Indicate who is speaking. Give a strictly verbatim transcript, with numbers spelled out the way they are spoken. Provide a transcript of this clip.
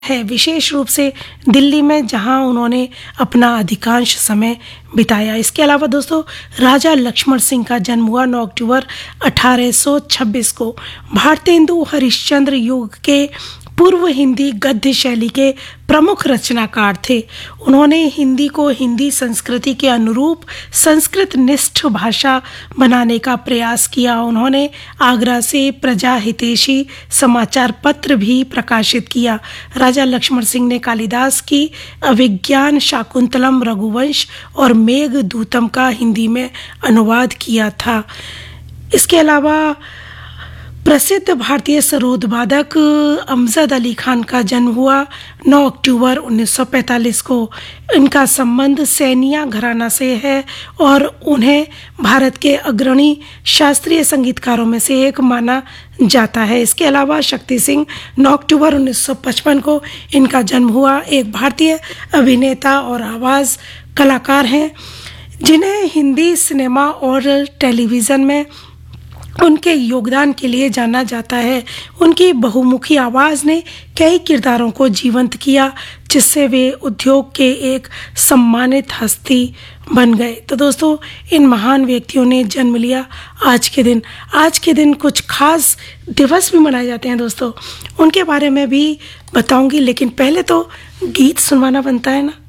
Speaker 1: है, विशेष रूप से दिल्ली में, जहां उन्होंने अपना अधिकांश समय बिताया। इसके अलावा दोस्तों, राजा लक्ष्मण सिंह का जन्म हुआ नौ अक्टूबर अठारह सौ छब्बीस को। भारतेंदु हरिश्चंद्र युग के पूर्व हिंदी गद्य शैली के प्रमुख रचनाकार थे। उन्होंने हिंदी को हिंदी संस्कृति के अनुरूप संस्कृत निष्ठ भाषा बनाने का प्रयास किया। उन्होंने आगरा से प्रजा हितैषी समाचार पत्र भी प्रकाशित किया। राजा लक्ष्मण सिंह ने कालिदास की अभिज्ञान शाकुंतलम, रघुवंश और मेघदूतम का हिंदी में अनुवाद किया था। इसके अलावा प्रसिद्ध भारतीय सरोद वादक अमजद अली खान का जन्म हुआ नौ अक्टूबर उन्नीस सौ पैंतालीस को। इनका संबंध सैनिया घराना से है और उन्हें भारत के अग्रणी शास्त्रीय संगीतकारों में से एक माना जाता है। इसके अलावा शक्ति सिंह नौ अक्टूबर उन्नीस सौ पचपन को इनका जन्म हुआ, एक भारतीय अभिनेता और आवाज़ कलाकार हैं जिन्हें हिंदी सिनेमा और टेलीविज़न में उनके योगदान के लिए जाना जाता है। उनकी बहुमुखी आवाज़ ने कई किरदारों को जीवंत किया, जिससे वे उद्योग के एक सम्मानित हस्ती बन गए। तो दोस्तों, इन महान व्यक्तियों ने जन्म लिया आज के दिन। आज के दिन कुछ खास दिवस भी मनाए जाते हैं दोस्तों, उनके बारे में भी बताऊंगी, लेकिन पहले तो गीत सुनवाना बनता है ना।